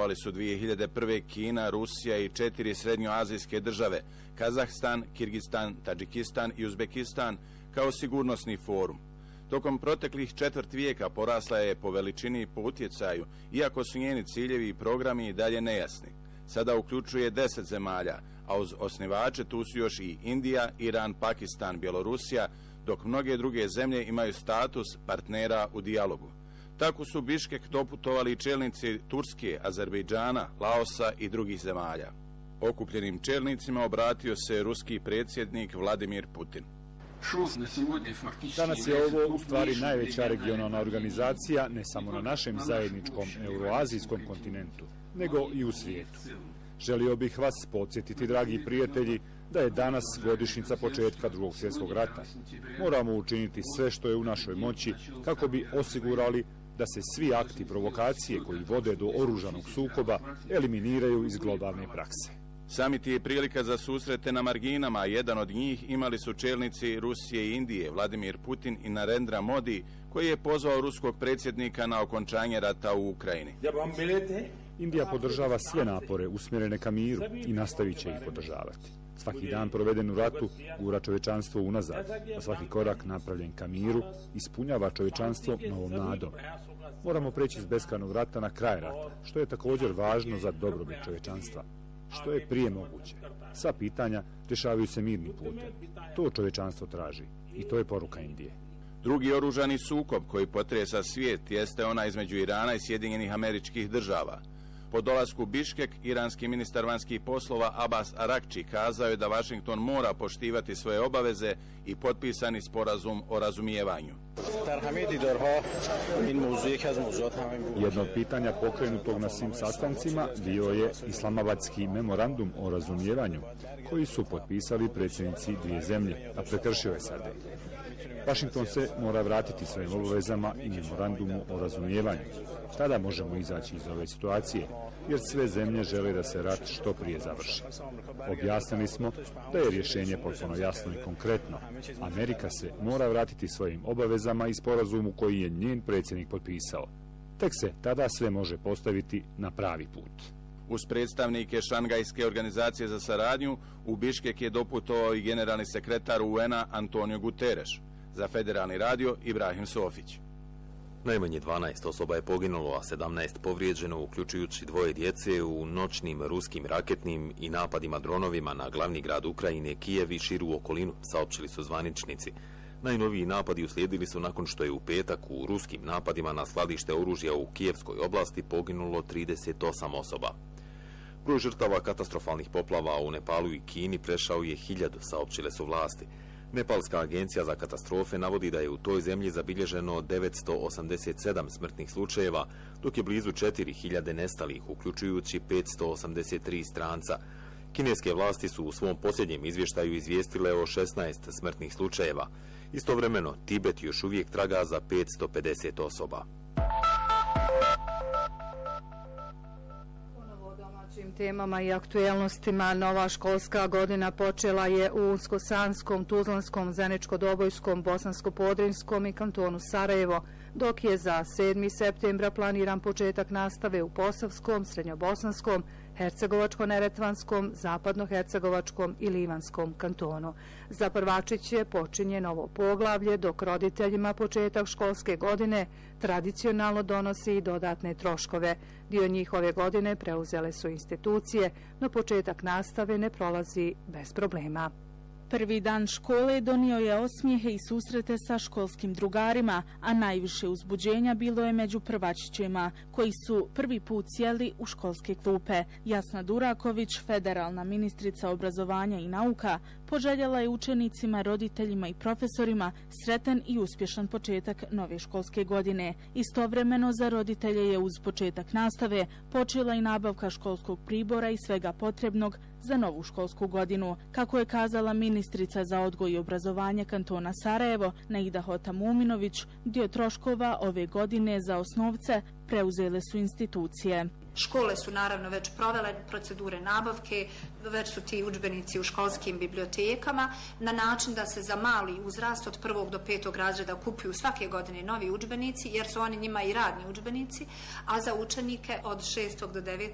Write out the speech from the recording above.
učestvovali su 2001. Kina, Rusija i 4 srednjoazijske države, Kazahstan, Kirgistan, Tadžikistan i Uzbekistan, kao sigurnosni forum. Tokom proteklih četvrt vijeka porasla je po veličini i po utjecaju, iako su njeni ciljevi i programi i dalje nejasni. Sada uključuje 10 zemalja, a uz osnivače tu su još i Indija, Iran, Pakistan, Bjelorusija, dok mnoge druge zemlje imaju status partnera u dijalogu. Tako su Biškek doputovali čelnici Turske, Azerbejdžana, Laosa i drugih zemalja. Okupljenim čelnicima obratio se ruski predsjednik Vladimir Putin. Danas je ovo u stvari najveća regionalna organizacija ne samo na našem zajedničkom euroazijskom kontinentu, nego i u svijetu. Želio bih vas podsjetiti, dragi prijatelji, da je danas godišnjica početka Drugog svjetskog rata. Moramo učiniti sve što je u našoj moći kako bi osigurali da se svi akti provokacije koji vode do oružanog sukoba eliminiraju iz globalne prakse. Samit je prilika za susrete na marginama, a jedan od njih imali su čelnici Rusije i Indije, Vladimir Putin i Narendra Modi, koji je pozvao ruskog predsjednika na okončanje rata u Ukrajini. Indija podržava sve napore usmjerene ka miru i nastavit će ih podržavati. Svaki dan proveden u ratu gura čovječanstvo unazad, a svaki korak napravljen ka miru ispunjava čovječanstvo novom nadom. Moramo preći iz beskrajnog rata na kraj rata, što je također važno za dobrobit čovječanstva. Što je prije moguće. Sva pitanja rješavaju se mirnim putem. To čovječanstvo traži i to je poruka Indije. Drugi oružani sukob koji potresa svijet jeste ona između Irana i Sjedinjenih Američkih Država. Po dolasku Biškek, iranski ministar vanjskih poslova Abbas Arakči kazao je da Vašington mora poštivati svoje obaveze i potpisani sporazum o razumijevanju. Jedno od pitanja pokrenutog na svim sastancima bio je Islamabadski memorandum o razumijevanju, koji su potpisali predsjednici dvije zemlje, a prekršio je SAD. Vašington se mora vratiti svojim obavezama i memorandumu o razumijevanju. Tada možemo izaći iz ove situacije, jer sve zemlje žele da se rat što prije završi. Objasnili smo da je rješenje potpuno jasno i konkretno. Amerika se mora vratiti svojim obavezama i sporazumu koji je njen predsjednik potpisao. Tek se tada sve može postaviti na pravi put. Uz predstavnike Šangajske organizacije za saradnju, u Biškek je doputovao i generalni sekretar UN-a Antonio Guterres. Za Federalni radio Ibrahim Sofić. Najmanje 12 osoba je poginulo, a 17 povrijeđeno, uključujući 2 djece u noćnim ruskim raketnim i napadima dronovima na glavni grad Ukrajine, Kijev i širu okolinu, saopćili su zvaničnici. Najnoviji napadi uslijedili su nakon što je u petak u ruskim napadima na skladište oružja u Kijevskoj oblasti poginulo 38 osoba. Broj žrtava katastrofalnih poplava u Nepalu i Kini prešao je 1000, saopćile su vlasti. Nepalska agencija za katastrofe navodi da je u toj zemlji zabilježeno 987 smrtnih slučajeva, dok je blizu 4000 nestalih, uključujući 583 stranca. Kineske vlasti su u svom posljednjem izvještaju izvijestile o 16 smrtnih slučajeva. Istovremeno, Tibet još uvijek traga za 550 osoba. Temama i aktuelnostima. Nova školska godina počela je u Unsko-Sanskom, Tuzlanskom, Zeničko-Dobojskom, Bosansko-Podrinjskom i kantonu Sarajevo, dok je za 7. septembra planiran početak nastave u Posavskom, Srednjobosanskom, Hercegovačko-Neretvanskom, Zapadno-Hercegovačkom i Livanskom kantonu. Za prvačiće počinje novo poglavlje, dok roditeljima početak školske godine tradicionalno donosi i dodatne troškove. Dio njih ove godine preuzele su institucije, no početak nastave ne prolazi bez problema. Prvi dan škole donio je osmijehe i susrete sa školskim drugarima, a najviše uzbuđenja bilo je među prvačićima, koji su prvi put sjeli u školske klupe. Jasna Duraković, federalna ministrica obrazovanja i nauka, poželjela je učenicima, roditeljima i profesorima sretan i uspješan početak nove školske godine. Istovremeno za roditelje je uz početak nastave počela i nabavka školskog pribora i svega potrebnog za novu školsku godinu. Kako je kazala ministrica za odgoj i obrazovanje kantona Sarajevo, Naida Hota Muminović, dio troškova ove godine za osnovce preuzele su institucije. Škole su naravno već provele procedure nabavke, već su ti udžbenici u školskim bibliotekama, na način da se za mali uzrast od 1. do 5. razreda kupuju svake godine novi udžbenici, jer su oni njima i radni udžbenici, a za učenike od 6. do 9.